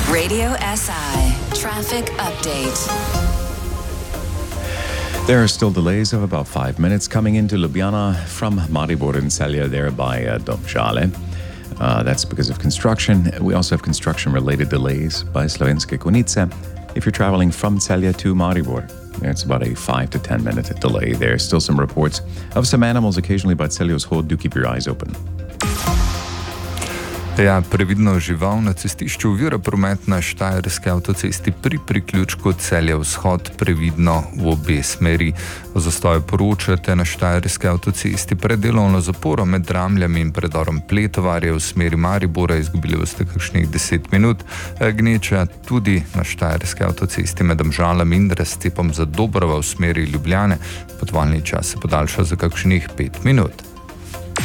Radio SI Traffic Update. There are still delays of about 5 minutes coming into Ljubljana from Maribor and Celje there by Domžale. That's because of construction. We also have construction-related delays by Slovenske Konjice. If you're traveling from Celje to Maribor, it's about a 5 to 10 minute delay. There's still some reports of some animals occasionally by Celje Vzhod. Do keep your eyes open. Ja, previdno žival na cestišču ovira promet na Štajerski avtocesti pri priključku Celje Vzhod, previdno v obe smeri. O zastoju poročate na Štajerski avtocesti pred delovno zaporo med Dramljami in predorom Pletovarje v smeri Maribora. Izgubili boste kakšnih 10 minut. Gneča tudi na Štajerski avtocesti med Domžalami in razcepom za Dobrova v smeri Ljubljane. Potovalni čas se podaljša za kakšnih 5 minut.